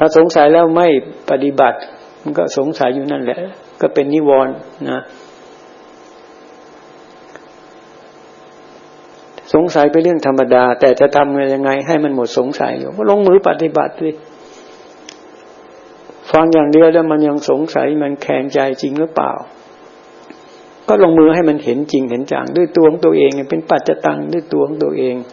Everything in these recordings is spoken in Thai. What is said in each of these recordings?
ถ้าสงสัยแล้วไม่ปฏิบัติมันก็สงสัยอยู่นั่นแหละก็เป็นนิวรณ์นะสงสัยเป็นเรื่องธรรมดาแต่จะทำยังไงให้มันหมดสงสัยอยู่ก็ลงมือปฏิบัติสิฟังอย่างเดียวแล้วมันยังสงสัยมันแข็งใจจริงหรือเปล่าก็ลงมือให้มันเห็นจริงเห็นจังด้วยตัวของตัวเองเป็นปัจจตังด้วยตัวของตัวเอง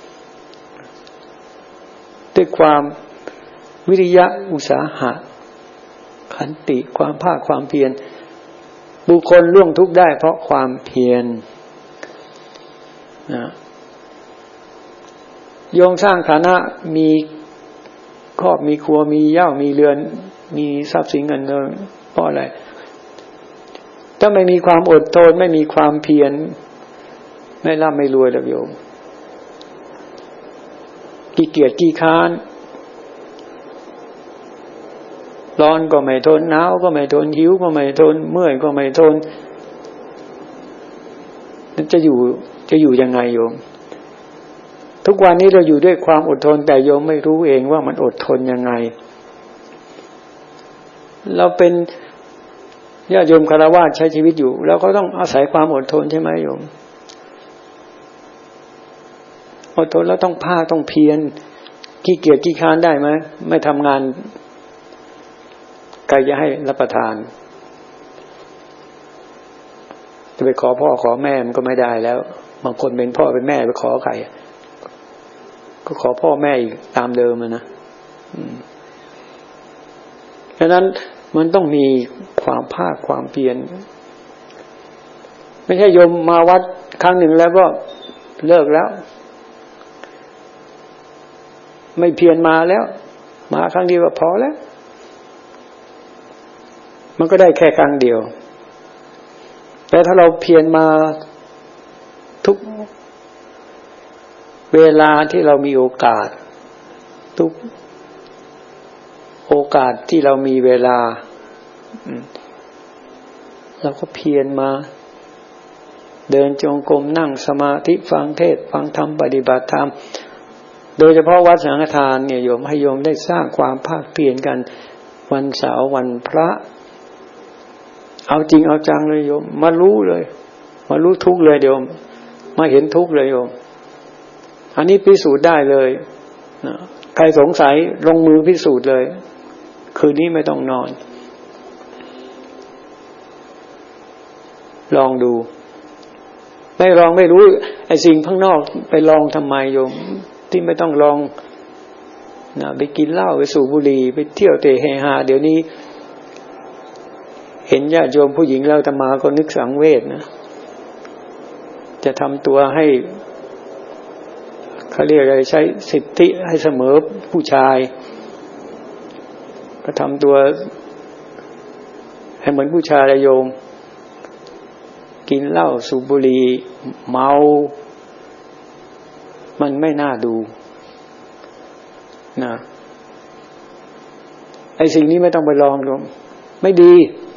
ด้วยความวิริยะอุตสาหะขันติความภาคความเพียรบุคคลล่วงทุกข์ได้เพราะความเพียรนะโยมสร้างฐานะมีครอบมีครัวมีเหย้ามีเรือนมีทรัพย์สินเงินทองเพราะอะไรถ้าไม่มีความอดทนไม่มีความเพียรไม่ร่ำไม่รวยหรอกโยมขี้เกียจขี้ค้านร้อนก็ไม่ทนหนาวก็ไม่ทนหิวก็ไม่ทนเมื่อยก็ไม่ทนจะอยู่ยังไงโยมทุกวันนี้เราอยู่ด้วยความอดทนแต่โยมไม่รู้เองว่ามันอดทนยังไงเราเป็นญาติโยมคฤหัสถ์ใช้ชีวิตอยู่แล้วก็ต้องอาศัยความอดทนใช่ไหมโยมอดทนแล้วต้องภาคต้องเพียรขี้เกียจขี้ค้านได้ไหมไม่ทำงานใครจะให้รับประทานจะไปขอพ่อขอแม่มันก็ไม่ได้แล้วบางคนเป็นพ่อเป็นแม่ไปขอใครก็ขอพ่อแม่อีกตามเดิมนะฉะนั้นมันต้องมีความภาคความเพียรไม่ใช่โยมมาวัดครั้งหนึ่งแล้วก็เลิกแล้วไม่เพียรมาแล้วมาครั้งเดียวก็พอแล้วมันก็ได้แค่ครั้งเดียวแต่ถ้าเราเพียรมาทุกเวลาที่เรามีโอกาสทุกโอกาสที่เรามีเวลาเราก็เพียรมาเดินจงกรมนั่งสมาธิฟังเทศน์ฟังธรรมปฏิบัติธรรมโดยเฉพาะวัดสังฆทานเนี่ยโยมให้โยมได้สร้างความภาคเพียรกันวันเสาร์วันพระเอาจริงเอาจังเลยโยมมารู้เลยมารู้ทุกข์เลยโยมมาเห็นทุกข์เลยโยมอันนี้พิสูจน์ได้เลยใครสงสัยลงมือพิสูจน์เลยคืนนี้ไม่ต้องนอนลองดูไม่ลองไม่รู้ไอ้สิ่งข้างนอกไปลองทำไมโยมที่ไม่ต้องลองนะไปกินเหล้าไปสูบบุหรี่ไปเที่ยวเตะเฮฮาเดี๋ยวนี้เห็นญาติโยมผู้หญิงแล้วอาตมาก็นึกสังเวชนะจะทำตัวให้เขาเรียกอะไรใช้สิทธิให้เสมอผู้ชายก็ทำตัวให้เหมือนผู้ชายโยมกินเหล้าสูบบุหรี่เมามันไม่น่าดูนะไอ้สิ่งนี้ไม่ต้องไปลองดูไม่ดี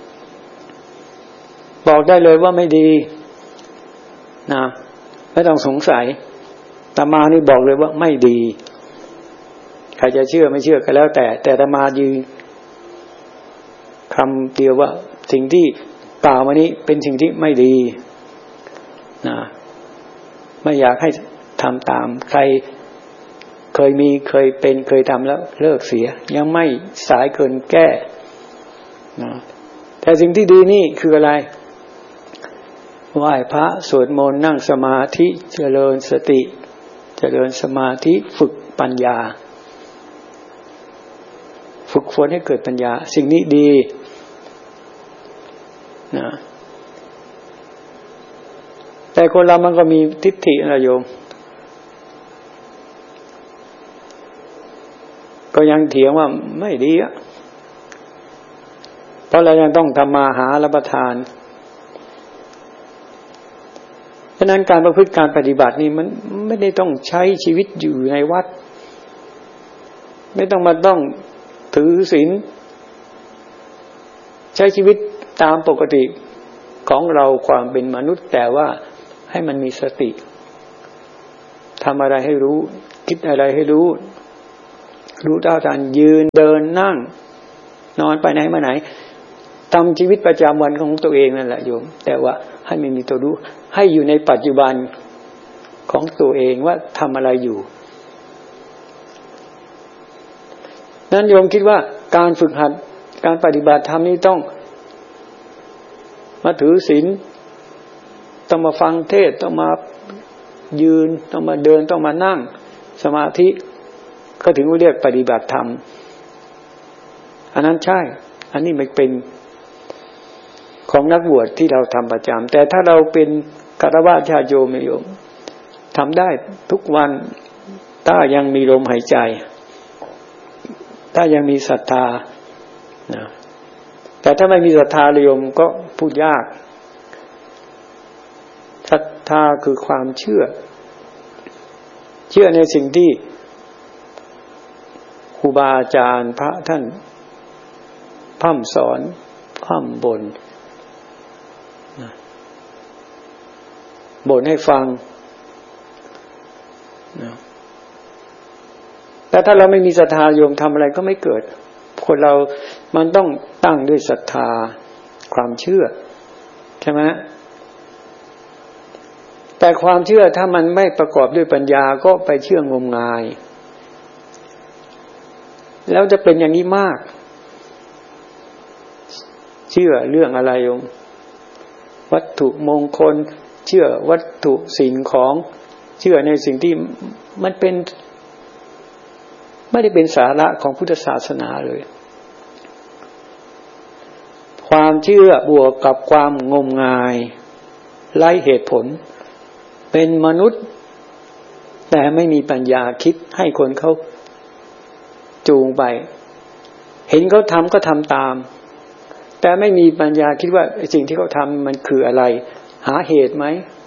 บอกได้เลยว่าไม่ดีนะไม่ต้องสงสัยอาตมานี่บอกเลยว่าไม่ดีใครจะเชื่อไม่เชื่อก็แล้วแต่อาตมายืนคำเดียวว่าสิ่งที่กล่าวมานี้เป็นสิ่งที่ไม่ดีนะไม่อยากให้ทำตามใครเคยมีเคยเป็นเคยทำแล้วเลิกเสียยังไม่สายเกินแก้นะแต่สิ่งที่ดีนี่คืออะไรไหว้พระสวดมนต์นั่งสมาธิเจริญสติเจริญสมาธิฝึกปัญญาฝึกฝนให้เกิดปัญญาสิ่งนี้ดีนะแต่คนเรามันก็มีทิฏฐินะโยมก็ยังเถียงว่าไม่ดีอ่ะเพราะเรายังต้องทำมาหารับประทานฉะนั้นการประพฤติการปฏิบัตินี่มันไม่ได้ต้องใช้ชีวิตอยู่ในวัดไม่ต้องมาต้องถือศีลใช้ชีวิตตามปกติของเราความเป็นมนุษย์แต่ว่าให้มันมีสติทำอะไรให้รู้คิดอะไรให้รู้รู้เท่าทันยืนเดินนั่งนอนไปไหนมาไหนทำชีวิตประจำวันของตัวเองนั่นแหละโยมแต่ว่าให้มันมีตัวรู้ให้อยู่ในปัจจุบันของตัวเองว่าทำอะไรอยู่นั้นโยมคิดว่าการฝึกหัดการปฏิบัติธรรมนี้ต้องมาถือศีลต้องมาฟังเทศน์ต้องมายืนต้องมาเดินต้องมานั่งสมาธิก็ถึงเรียกปฏิบัติธรรมอันนั้นใช่อันนี้มันเป็นของนักบวชที่เราทำประจำแต่ถ้าเราเป็นฆราวาสญาติโยมทำได้ทุกวันถ้ายังมีลมหายใจถ้ายังมีศรัทธานะแต่ถ้าไม่มีศรัทธาโยมก็พูดยากศรัทธาคือความเชื่อในสิ่งที่ครูบาอาจารย์พระท่านพร่ำสอนพร่ำบ่นให้ฟังแต่ถ้าเราไม่มีศรัทธาโยมทำอะไรก็ไม่เกิดคนเรามันต้องตั้งด้วยศรัทธาความเชื่อใช่ไหมแต่ความเชื่อถ้ามันไม่ประกอบด้วยปัญญาก็ไปเชื่องมงายแล้วจะเป็นอย่างนี้มากเชื่อเรื่องอะไรโยมวัตถุมงคลเชื่อวัตถุสิ่งของเชื่อในสิ่งที่มันเป็นไม่ได้เป็นสาระของพุทธศาสนาเลยความเชื่อบวกกับความงมงายไร้เหตุผลเป็นมนุษย์แต่ไม่มีปัญญาคิดให้คนเขาจูงไปเห็นเขาทำก็ทำตามแต่ไม่มีปัญญาคิดว่าสิ่งที่เขาทำมันคืออะไรหาเหตุไหม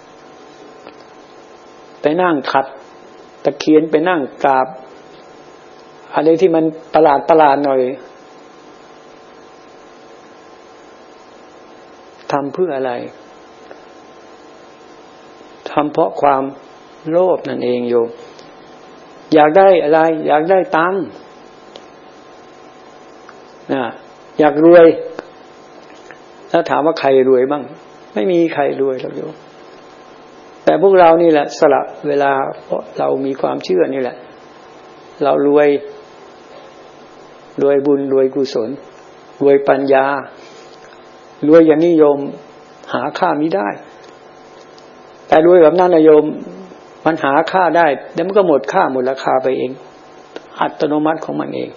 ไปนั่งขัดตะเคียนไปนั่งกราบอะไรที่มันประหลาดหน่อยทำเพื่ออะไรทำเพราะความโลภนั่นเองโยมอยากได้อะไรอยากได้ตังค์อยากรวยแล้วถามว่าใครรวยบ้างไม่มีใครรวยหรอกโยมแต่พวกเรานี่แหละสละเวลาเพราะเรามีความเชื่อนี่แหละเรารวยบุญรวยกุศลรวยปัญญารวยอย่างนี้โยมหาค่ามิได้แต่รวยแบบนั้นนะโยมมันหาค่าได้แต่มันก็หมดค่าหมดราคาไปเองอัตโนมัติของมันเอง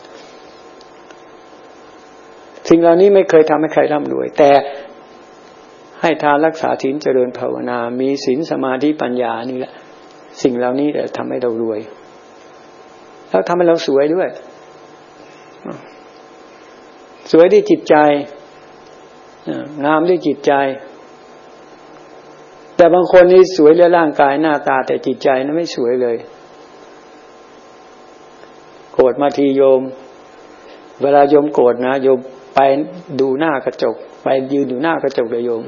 สิ่งเหล่านี้ไม่เคยทำให้ใครร่ำรวยแต่ให้ทานรักษาศีลเจริญภาวนามีศีลสมาธิปัญญานี่แหละสิ่งเหล่านี้จะทำให้เรารวยแล้วทำให้เราสวยด้วยสวยด้วยจิตใจงามด้วยจิตใจแต่บางคนนี่สวยเรื่องร่างกายหน้าตาแต่จิตใจนั้นไม่สวยเลยโกรธมาทีโยมเวลาโยมโกรธนะโยมไปดูหน้ากระจกไปยืนอยู่หน้ากระจกเลยโยม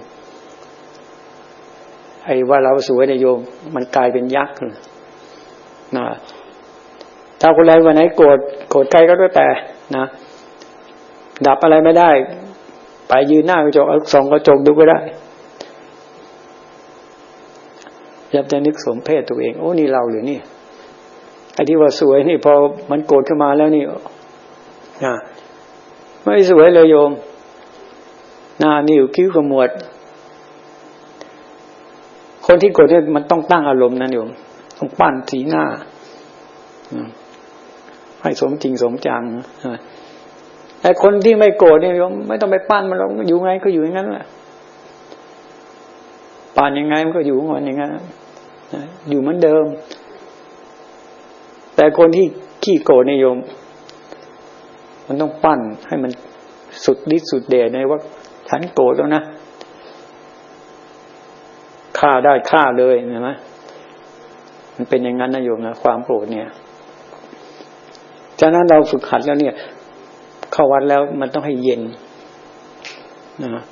ไอ้ว่าเราสวยเนี่ยโยมมันกลายเป็นยักษ์นะถ้าคนใดวันไหนโกรธใครก็แล้วแต่นะดับอะไรไม่ได้ไปยืนหน้ากระจกเอาส่องกระจกดูก็ได้ยับจะนึกสมเพศตัวเองโอ้นี่เราหรือนี่ไอ้ที่ว่าสวยนี่พอมันโกรธขึ้นมาแล้วนี่ไม่สวยเลยโยมหน้านิ้วคิ้วขมวดคนที่โกรธเนี่ยมันต้องตั้งอารมณ์นั่นโยมต้องปั้นสีหน้าให้สมจริงสมจังไอ้คนที่ไม่โกรธเนี่ยโยมไม่ต้องไปปั้นมันหรอกอยู่ไงก็อยู่อย่างนั้นแหละปั้นยังไงมันก็อยู่ของมันอย่างนั้นอยู่เหมือนเดิมแต่คนที่ขี้โกรธเนี่ยโยมมันต้องปั้นให้มันสุดฤทธิ์สุดเดชในว่าฉันโกรธแล้วนะฆ่าได้ฆ่าเลยเห็นไหมมันเป็นอย่างนั้นนะโยมนะความโกรธเนี่ยฉะนั้นเราฝึกหัดแล้วเนี่ยเข้าวัดแล้วมันต้องให้เย็นนะ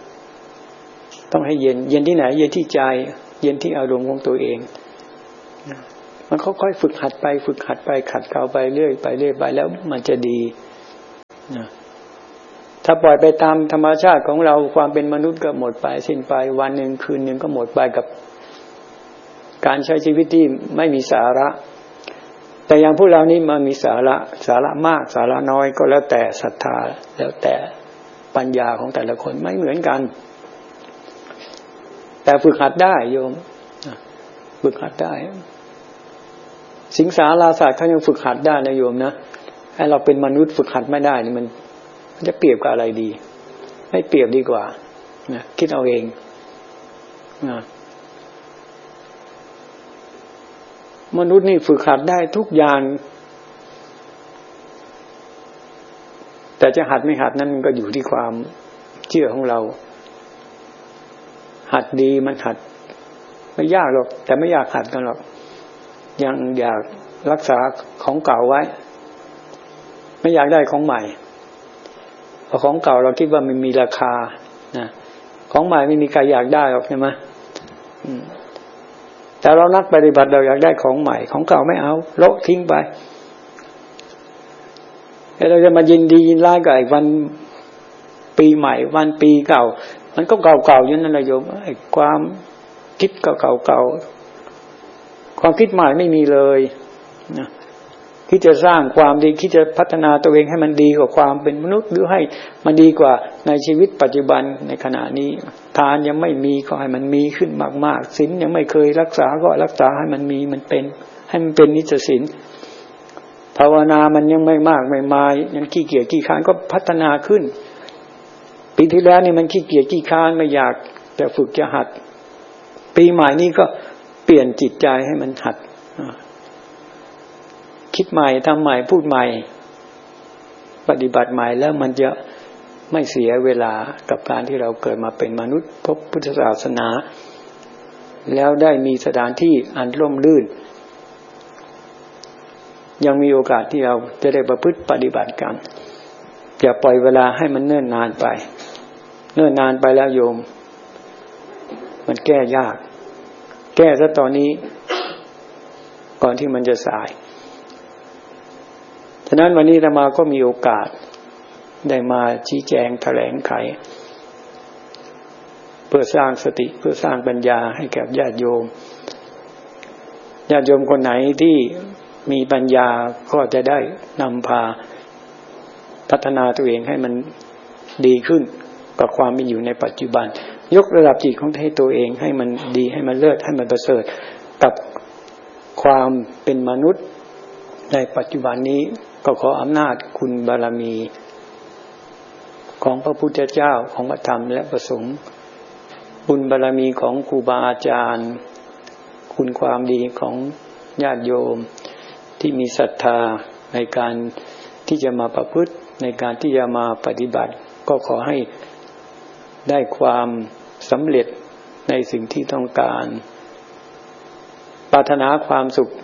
ต้องให้เย็นที่ไหนเย็นที่ใจเย็นที่อารมณ์ของตัวเองมันค่อยๆฝึกหัดไปขัดเกลาไปเรื่อยไปแล้วมันจะดีนะถ้าปล่อยไปตามธรรมชาติของเราความเป็นมนุษย์ก็หมดไปสิ้นไปวันหนึ่งคืนหนึ่งก็หมดไปกับการใช้ชีวิตที่ไม่มีสาระแต่อย่างพวกเรานี่มันมีสาระมากสาระน้อยก็แล้วแต่ศรัทธาแล้วแต่ปัญญาของแต่ละคนไม่เหมือนกันแต่ฝึกหัดได้โยมฝึกหัดได้สิงสาราศาสตร์เขายังฝึกหัดได้นะโยมนะให้เราเป็นมนุษย์ฝึกหัดไม่ได้นี่มันจะเปรียบกับอะไรดีไม่เปรียบดีกว่านะคิดเอาเองนะมนุษย์นี่ฝึกหัดได้ทุกอย่างแต่จะหัดไม่หัดนั้นมันก็อยู่ที่ความเชื่อของเราหัดดีมันหัดไม่ยากหรอกแต่ไม่อยากหัดกันหรอกยังอยากรักษาของเก่าไว้ไม่อยากได้ของใหม่เพราะของเก่าเราคิดว่ามันมีราคานะของใหม่ไม่มีใครอยากได้หรอกใช่ไหมแต่เรานักปฏิบัติเราอยากได้ของใหม่ของเก่าไม่เอาโละทิ้งไปแล้วเราจะมายินดียินร้ายกับไอ้วันปีใหม่วันปีเก่ามันก็เก่าๆอย่างนั้นนะโยมไอ้ความคิดก็เก่าๆความคิดใหม่ไม่มีเลยนะคิดจะสร้างความดีคิดจะพัฒนาตัวเองให้มันดีกว่าความเป็นมนุษย์หรือให้มันดีกว่าในชีวิตปัจจุบันในขณะนี้ทานยังไม่มีก็ให้มันมีขึ้นมากๆศีลยังไม่เคยรักษาก็รักษาให้มันมีมันเป็นให้มันเป็นนิจศีลภาวนามันยังไม่มากไม่มายังขี้เกียจขี้ค้านก็พัฒนาขึ้นปีที่แล้วนี่มันขี้เกียจขี้ค้านไม่อยากแต่ฝึกจะหัดปีใหม่นี้ก็เปลี่ยนจิตใจให้มันหัดคิดใหม่ทำใหม่พูดใหม่ปฏิบัติใหม่แล้วมันจะไม่เสียเวลากับการที่เราเกิดมาเป็นมนุษย์พบพุทธศาสนาแล้วได้มีสถานที่อันร่มรื่นยังมีโอกาสที่เราจะได้ประพฤติปฏิบัติกันอย่าปล่อยเวลาให้มันเนิ่นนานไปเนิ่นนานไปแล้วโยมมันแก้ยากแก้ซะตอนนี้ก่อนที่มันจะสายฉะนั้นวันนี้อาตมาก็มีโอกาสได้มาชี้แจงแถลงไขเพื่อสร้างสติเพื่อสร้างปัญญาให้แก่ญาติโยมคนไหนที่มีปัญญาก็จะได้นำพาพัฒนาตัวเองให้มันดีขึ้นกับความเป็นอยู่ในปัจจุบันยกระดับจิตของตัวเองให้มันดีให้มันเลิศให้มันประเสริฐกับความเป็นมนุษย์ในปัจจุบันนี้ก็ขออำนาจคุณบารมีของพระพุทธเจ้าของพระธรรมและพระสงฆ์บุญบารมีของครูบาอาจารย์คุณความดีของญาติโยมที่มีศรัทธาในการที่จะมาประพฤติในการที่จะมาปฏิบัติก็ขอให้ได้ความสำเร็จในสิ่งที่ต้องการปรารถนาความสุข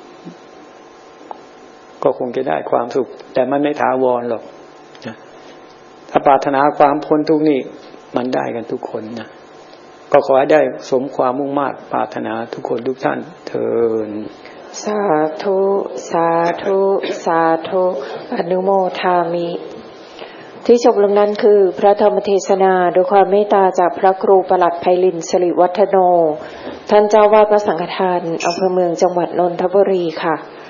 ก็คงจะได้ความสุขแต่มันไม่ถาวรหรอกถ้าปรารถนาความพ้นทุกข์นี่มันได้กันทุกคนนะก็ขอให้ได้สมความมุ่งมา่ปรารถนาทุกคนทุกท่านเทอญสาธุสาธุสาธุอนุโมทามิที่จบลงนั้นคือพระธรรมเทศนาโดยความเมตตาจากพระครูประหลัดไพลินสิริวัฒโนท่านเจ้าวาดวัดสังฆทานอำเภอเมืองจังหวัดนนทบุรีค่ะ